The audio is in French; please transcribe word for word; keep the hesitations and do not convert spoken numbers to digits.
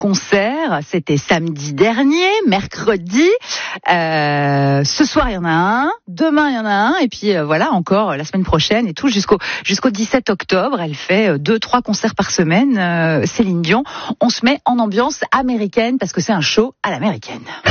concerts. C'était samedi dernier, mercredi. Euh, ce soir, il y en a un. Demain, il y en a un. Et puis euh, voilà, encore la semaine prochaine et tout jusqu'au jusqu'au dix-sept octobre. Elle fait deux, trois concerts par semaine. Euh, Céline Dion. On se met en ambiance américaine parce que c'est un show à l'américaine.